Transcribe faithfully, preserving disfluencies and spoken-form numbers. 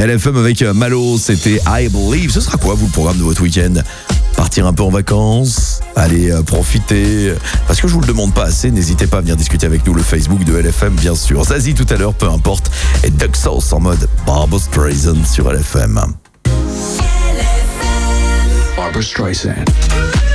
L F M avec Malo, c'était I Believe. Ce sera quoi, vous, le programme de votre week-end ? Partir un peu en vacances, aller euh, profiter. Parce que je vous le demande pas assez, n'hésitez pas à venir discuter avec nous, le Facebook de L F M, bien sûr. Zazie tout à l'heure, peu importe. Et Duck Sauce en mode Barbra Streisand sur L F M. Barbra Streisand.